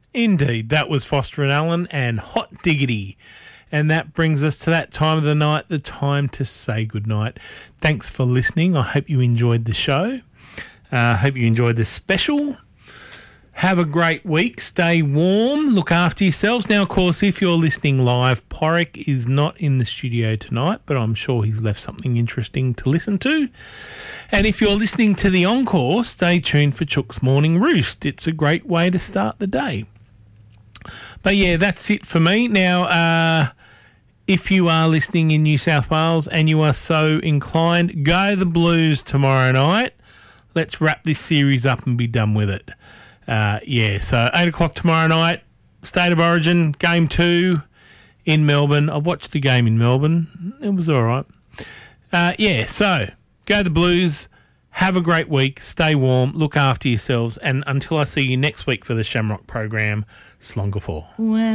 Indeed, that was Foster and Allen and Hot Diggity. And that brings us to that time of the night, the time to say goodnight. Thanks for listening. I hope you enjoyed the show. I hope you enjoyed this special. Have a great week. Stay warm. Look after yourselves. Now, of course, if you're listening live, Porrick is not in the studio tonight, but I'm sure he's left something interesting to listen to. And if you're listening to the encore, stay tuned for Chook's Morning Roost. It's a great way to start the day. But, yeah, that's it for me. Now, if you are listening in New South Wales and you are so inclined, go the Blues tomorrow night. Let's wrap this series up and be done with it. So 8 o'clock tomorrow night, State of Origin, Game 2 in Melbourne. I've watched the game in Melbourne. It was all right. So go the Blues. Have a great week. Stay warm. Look after yourselves. And until I see you next week for the Shamrock program, Slonga 4.